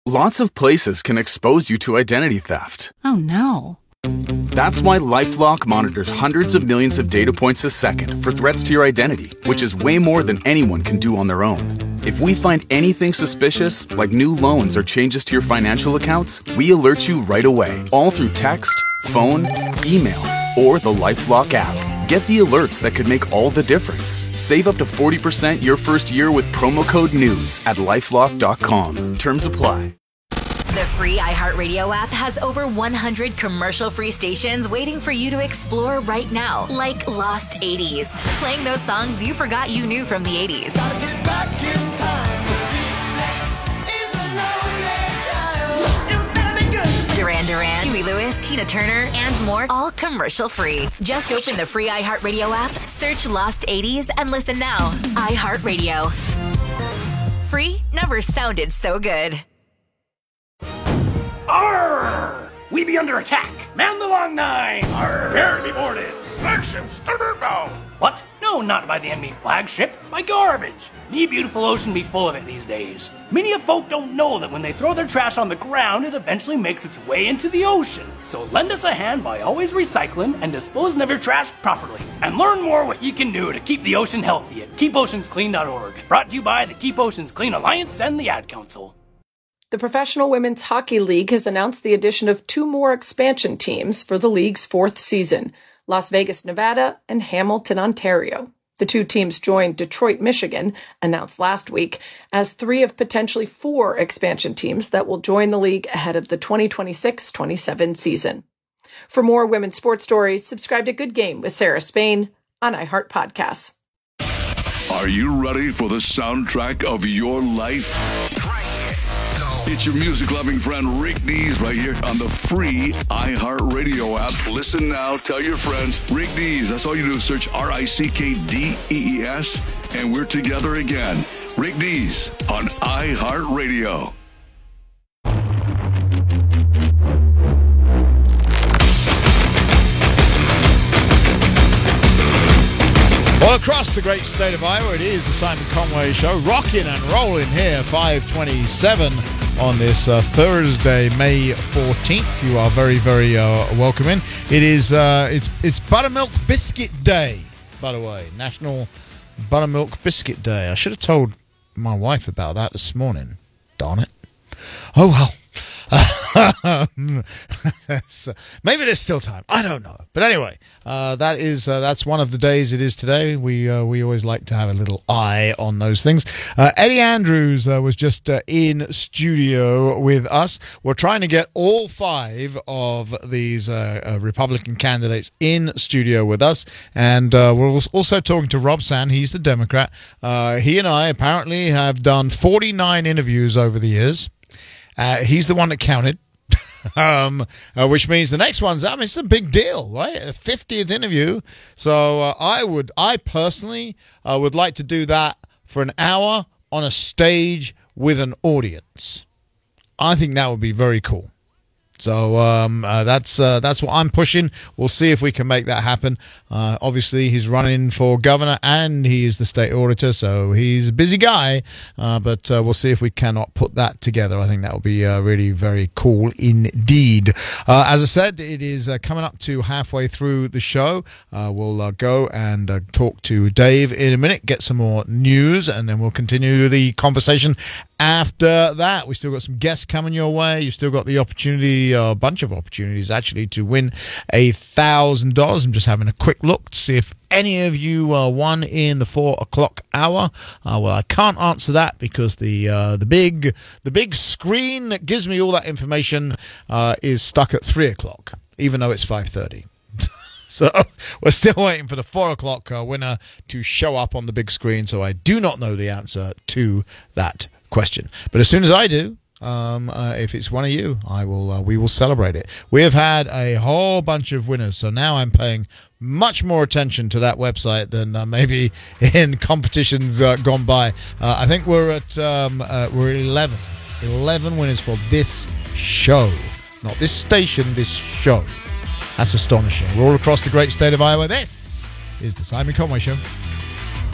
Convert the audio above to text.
Lots of places can expose you to identity theft. Oh, no. That's why LifeLock monitors hundreds of millions of data points a second for threats to your identity, which is way more than anyone can do on their own. If we find anything suspicious, like new loans or changes to your financial accounts, we alert you right away, all through text, phone, email, or the LifeLock app. Get the alerts that could make all the difference. Save up to 40% your first year with promo code NEWS at LifeLock.com. Terms apply. The free iHeartRadio app has over 100 commercial-free stations waiting for you to explore right now, like Lost 80s, playing those songs you forgot you knew from the 80s. Gotta get back in time. You better be good. Duran Duran, Huey Lewis, Tina Turner, and more, all commercial-free. Just open the free iHeartRadio app, search Lost 80s, and listen now. iHeartRadio. Free never sounded so good. Arr! We be under attack. Man the long nine. Arr! Prepare to be boarded. Flagship starboard bow. What? No, not by the enemy flagship. By garbage. The beautiful ocean be full of it these days. Many of folk don't know that when they throw their trash on the ground, it eventually makes its way into the ocean. So lend us a hand by always recycling and disposing of your trash properly. And learn more what you can do to keep the ocean healthy at keepoceansclean.org. Brought to you by the Keep Oceans Clean Alliance and the Ad Council. The Professional Women's Hockey League has announced the addition of 2 more expansion teams for the league's 4th season, Las Vegas, Nevada, and Hamilton, Ontario. The 2 teams joined Detroit, Michigan, announced last week, as 3 of potentially 4 expansion teams that will join the league ahead of the 2026-27 season. For more women's sports stories, subscribe to Good Game with Sarah Spain on iHeart Podcasts. Are you ready for the soundtrack of your life? It's your music-loving friend Rick Dees right here on the free iHeartRadio app. Listen now. Tell your friends. Rick Dees. That's all you do. Search RICKDEES, and we're together again. Rick Dees on iHeartRadio. Well, across the great state of Iowa, it is the Simon Conway Show, rocking and rolling here, 5:27 on this Thursday, May 14th. You are very, very welcome in. It is it's Buttermilk Biscuit Day, by the way, National Buttermilk Biscuit Day. I should have told my wife about that this morning. Darn it. Oh well. Maybe there's still time. I don't know. But anyway, that's one of the days it is today. We always like to have a little eye on those things. Eddie Andrews was just in studio with us. We're trying to get all 5 of these Republican candidates in studio with us. And we're also talking to Rob Sand. He's the Democrat. He and I apparently have done 49 interviews over the years. He's the one that counted, which means the next one's, it's a big deal, right? A 50th interview. So I personally would like to do that for an hour on a stage with an audience. I think that would be very cool. So that's what I'm pushing. We'll see if we can make that happen. Obviously, he's running for governor and he is the state auditor, so he's a busy guy. But we'll see if we cannot put that together. I think that will be really very cool indeed. As I said, it is coming up to halfway through the show. We'll go and talk to Dave in a minute, get some more news, and then we'll continue the conversation after that. We still got some guests coming your way. You've still got the opportunity, a bunch of opportunities actually, to win $1,000. I'm just having a quick look to see if any of you won in the 4 o'clock hour. Well, I can't answer that because the big screen that gives me all that information is stuck at 3 o'clock, even though it's 5:30. So we're still waiting for the 4 o'clock winner to show up on the big screen. So I do not know the answer to that question. But as soon as I do, if it's one of you, we will celebrate it. We have had a whole bunch of winners, so now I'm paying much more attention to that website than maybe in competitions gone by. I think we're at 11 winners for this show, not this station, this show. That's astonishing. We're all across the great state of Iowa. This is the Simon Conway Show.